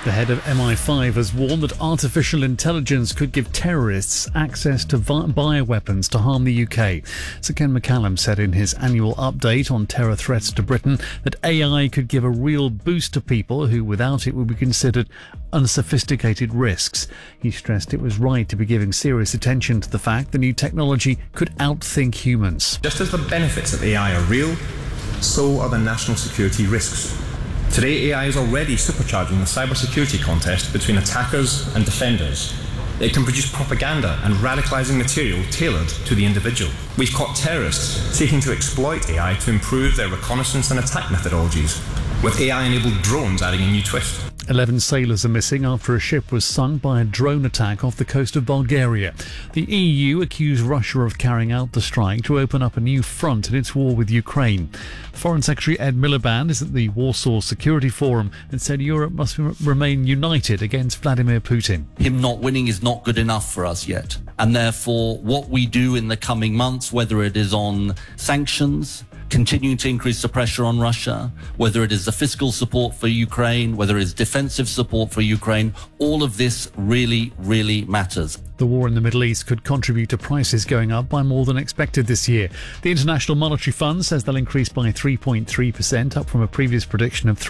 The head of MI5 has warned that artificial intelligence could give terrorists access to bioweapons to harm the UK. Sir Ken McCallum said in his annual update on terror threats to Britain that AI could give a real boost to people who without it would be considered unsophisticated risks. He stressed it was right to be giving serious attention to the fact the new technology could outthink humans. Just as the benefits of AI are real, so are the national security risks. Today, AI is already supercharging the cybersecurity contest between attackers and defenders. It can produce propaganda and radicalising material tailored to the individual. We've caught terrorists seeking to exploit AI to improve their reconnaissance and attack methodologies, with AI-enabled drones adding a new twist. 11 sailors are missing after a ship was sunk by a drone attack off the coast of Bulgaria. The EU accused Russia of carrying out the strike to open up a new front in its war with Ukraine. Foreign Secretary Ed Miliband is at the Warsaw Security Forum and said Europe must remain united against Vladimir Putin. Him not winning is not good enough for us yet. And therefore, what we do in the coming months, whether it is on sanctions, continuing to increase the pressure on Russia, whether it is the fiscal support for Ukraine, whether it is defensive support for Ukraine, all of this really, really matters. The war in the Middle East could contribute to prices going up by more than expected this year. The International Monetary Fund says they'll increase by 3.3%, up from a previous prediction of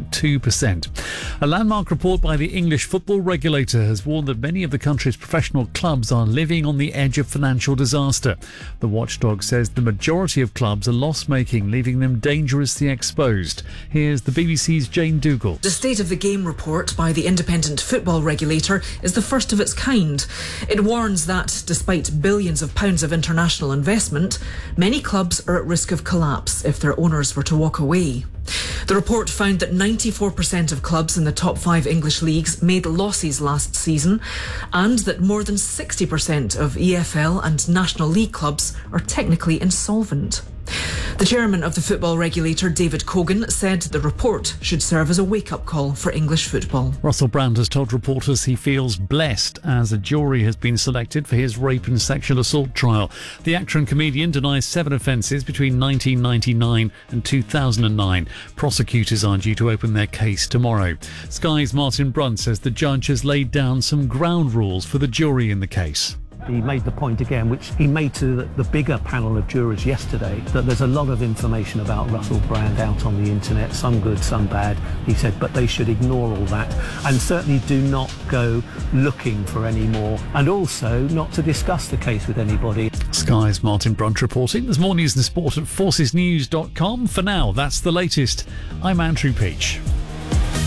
3.2%. A landmark report by the English football regulator has warned that many of the country's professional clubs are living on the edge of financial disaster. The watchdog says the majority of clubs are loss-making, leaving them dangerously exposed. Here's the BBC's Jane Dougal. The State of the Game report by the independent football regulator is the first of its kind. It warns that, despite billions of pounds of international investment, many clubs are at risk of collapse if their owners were to walk away. The report found that 94% of clubs in the top 5 English leagues made losses last season, and that more than 60% of EFL and National League clubs are technically insolvent. The chairman of the football regulator, David Cogan, said the report should serve as a wake-up call for English football. Russell Brand has told reporters he feels blessed as a jury has been selected for his rape and sexual assault trial. The actor and comedian denies 7 offences between 1999 and 2009. Prosecutors are due to open their case tomorrow. Sky's Martin Brunt says the judge has laid down some ground rules for the jury in the case. He made the point again, which he made to the bigger panel of jurors yesterday, that there's a lot of information about Russell Brand out on the internet, some good, some bad. He said, but they should ignore all that and certainly do not go looking for any more, and also not to discuss the case with anybody. Sky's Martin Brunt reporting. There's more news and sport at forcesnews.com. For now, that's the latest. I'm Andrew Peach.